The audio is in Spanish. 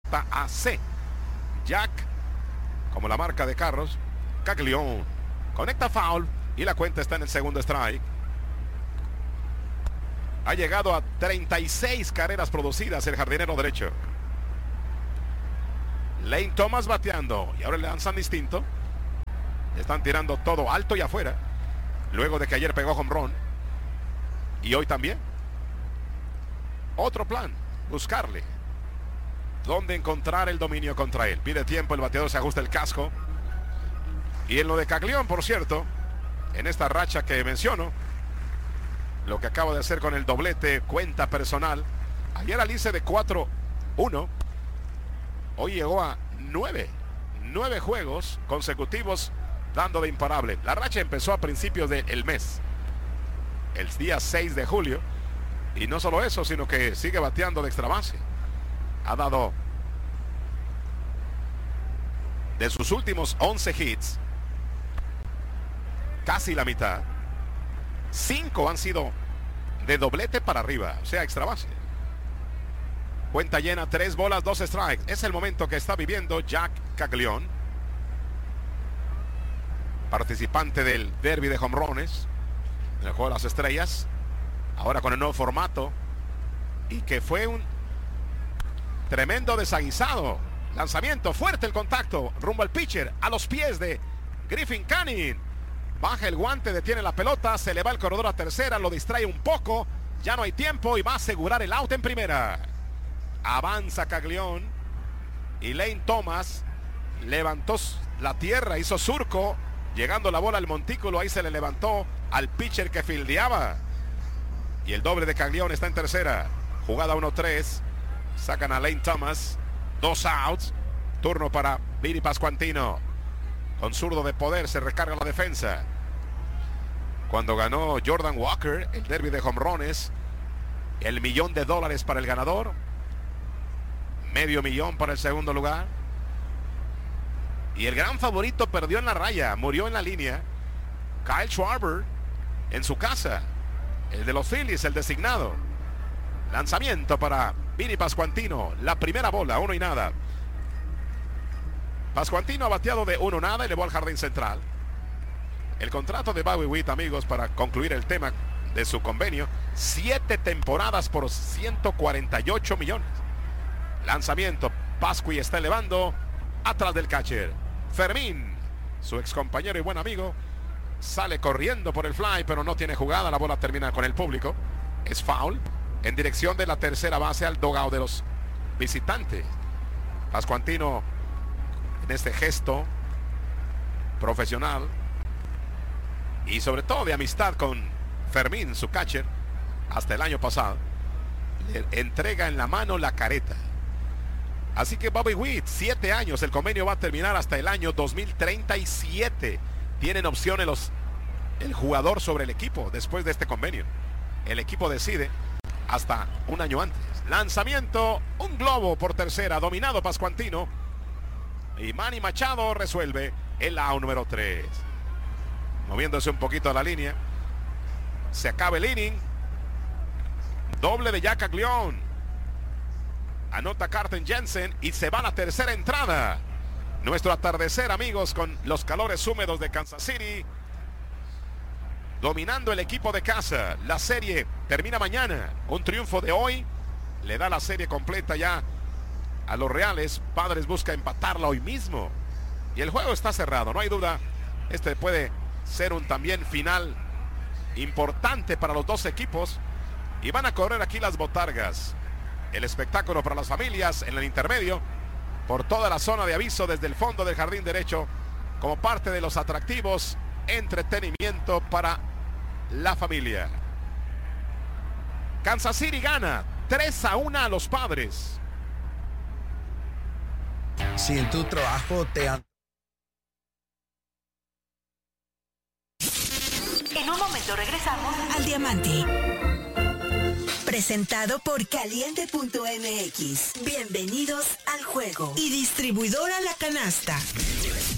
AC. Jack, como la marca de carros. Caglione conecta foul y la cuenta está en el segundo strike. Ha llegado a 36 carreras producidas el jardinero derecho. Lane Thomas bateando y ahora le lanzan distinto. Están tirando todo alto y afuera, luego de que ayer pegó home run y hoy también. Otro plan, buscarle dónde encontrar el dominio contra él. Pide tiempo, el bateador se ajusta el casco. Y en lo de Caglione, por cierto, en esta racha que menciono, lo que acaba de hacer con el doblete, cuenta personal. Ayer Alice de 4-1. Hoy llegó a 9 juegos consecutivos dando de imparable. La racha empezó a principios del mes, el día 6 de julio. Y no solo eso, sino que sigue bateando de extra base. Ha dado, de sus últimos 11 hits, casi la mitad. 5 han sido de doblete para arriba, o sea, extra base. Cuenta llena, 3 bolas, 2 strikes. Es el momento que está viviendo Jack Caglione, participante del derby de jonrones en el juego de las estrellas, ahora con el nuevo formato, y que fue un tremendo desaguisado. Lanzamiento fuerte, el contacto rumbo al pitcher, a los pies de Griffin Canning. Baja el guante, detiene la pelota, se le va el corredor a tercera, lo distrae un poco, ya no hay tiempo y va a asegurar el out en primera. Avanza Caglione y Lane Thomas levantó la tierra, hizo surco, llegando la bola al montículo, ahí se le levantó al pitcher que fildeaba. Y el doble de Caglione está en tercera. Jugada 1-3, sacan a Lane Thomas, 2 outs, turno para Vini Pascuantino. Con zurdo de poder se recarga la defensa. Cuando ganó Jordan Walker el derby de jonrones, el $1,000,000 para el ganador, $500,000 para el segundo lugar. Y el gran favorito perdió en la raya, murió en la línea. Kyle Schwarber en su casa, el de los Phillies, el designado. Lanzamiento para Vini Pascuantino, la primera bola, 1-0. Pascuantino ha bateado de 1-0 y le va al jardín central. El contrato de Bobby Witt, amigos, para concluir el tema de su convenio, 7 temporadas por $148 millones. Lanzamiento, Pasqui está elevando, atrás del catcher. Fermín, su ex compañero y buen amigo, sale corriendo por el fly, pero no tiene jugada. La bola termina con el público. Es foul en dirección de la tercera base al dugout de los visitantes. Pascuantino, en este gesto profesional y sobre todo de amistad con Fermín, su catcher, hasta el año pasado, le entrega en la mano la careta. Así que Bobby Witt, 7 años, el convenio va a terminar hasta el año 2037. Tienen opciones el jugador sobre el equipo después de este convenio. El equipo decide hasta un año antes. Lanzamiento, un globo por tercera, dominado Pascuantino. Y Manny Machado resuelve el out número 3. Moviéndose un poquito a la línea. Se acaba el inning. Doble de Jack Caglione. Anota Carter Jensen y se va a la tercera entrada. Nuestro atardecer, amigos, con los calores húmedos de Kansas City. Dominando el equipo de casa. La serie termina mañana. Un triunfo de hoy le da la serie completa ya a los Reales. Padres busca empatarla hoy mismo. Y el juego está cerrado, no hay duda. Este puede ser un también final importante para los dos equipos. Y van a correr aquí las botargas. El espectáculo para las familias en el intermedio. Por toda la zona de aviso desde el fondo del jardín derecho. Como parte de los atractivos. Entretenimiento para la familia. Kansas City gana 3-1 a los Padres. Si en tu trabajo te han... En un momento regresamos al Diamante. Presentado por Caliente.mx. Bienvenidos al juego. Y distribuidora La Canasta.